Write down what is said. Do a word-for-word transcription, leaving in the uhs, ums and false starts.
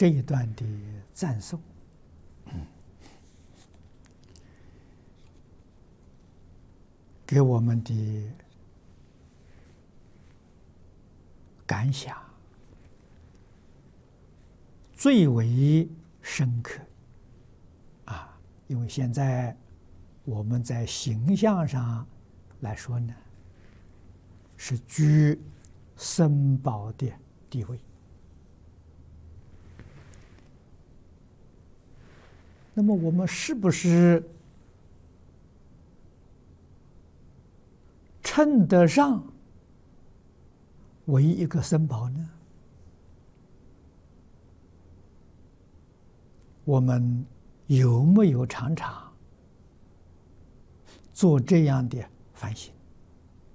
这一段的赞颂，给我们的感想最为深刻啊！因为现在我们在形象上来说呢，是居僧宝的地位。那么我们是不是称得上为一个僧宝呢？我们有没有常常做这样的反省？